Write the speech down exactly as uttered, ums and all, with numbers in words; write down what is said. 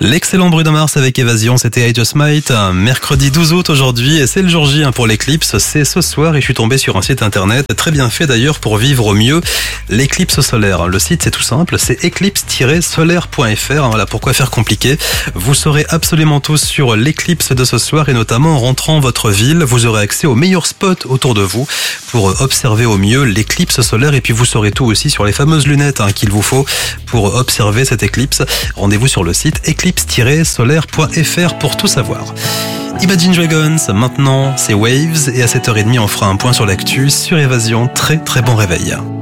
L'excellent Bruno Mars avec Évasion, c'était I Just Might, mercredi douze août aujourd'hui, et c'est le jour J pour l'éclipse, c'est ce soir et je suis tombé sur un site internet très bien fait d'ailleurs pour vivre au mieux l'éclipse solaire. Le site c'est tout simple, c'est éclipse tiret solaire point f r, voilà, pourquoi faire compliqué. Vous saurez absolument tout sur l'éclipse de ce soir et notamment en rentrant votre ville, vous aurez accès aux meilleurs spots autour de vous pour observer au mieux l'éclipse solaire et puis vous saurez tout aussi sur les fameuses lunettes hein, qu'il vous faut pour observer cette éclipse. Rendez-vous sur le site éclipse tiret solaire point f r pour tout savoir. Imagine Dragons, maintenant c'est Waves et à sept heures trente on fera un point sur l'actu sur Évasion. Très très bon réveil.